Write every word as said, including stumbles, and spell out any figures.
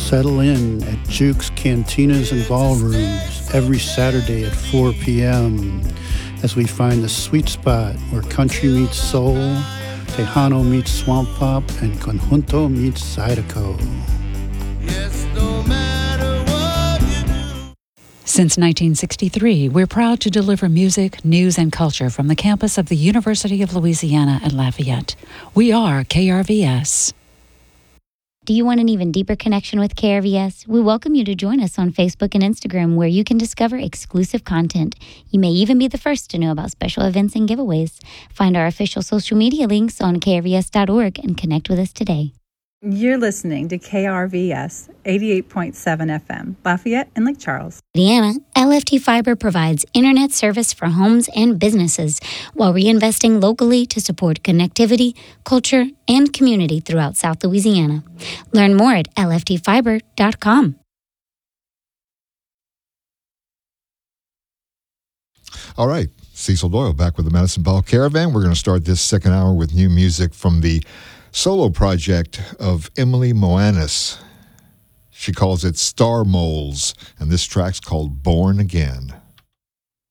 Settle in at Juke's Cantinas and Ballrooms every Saturday at four p.m. as we find the sweet spot where country meets soul, Tejano meets swamp pop, and Conjunto meets Zydeco. Yes, no matter what you do. Since nineteen sixty-three, we're proud to deliver music, news, and culture from the campus of the University of Louisiana at Lafayette. We are K R V S. Do you want an even deeper connection with K R V S? We welcome you to join us on Facebook and Instagram, where you can discover exclusive content. You may even be the first to know about special events and giveaways. Find our official social media links on K R V S dot org and connect with us today. You're listening to K R V S eighty-eight point seven F M, Lafayette and Lake Charles. Indiana, L F T Fiber provides internet service for homes and businesses while reinvesting locally to support connectivity, culture, and community throughout South Louisiana. Learn more at L F T fiber dot com. All right, Cecil Doyle back with the Medicine Ball Caravan. We're going to start this second hour with new music from the solo project of Emily Moanis. She calls it Star Moles, and this track's called Born Again.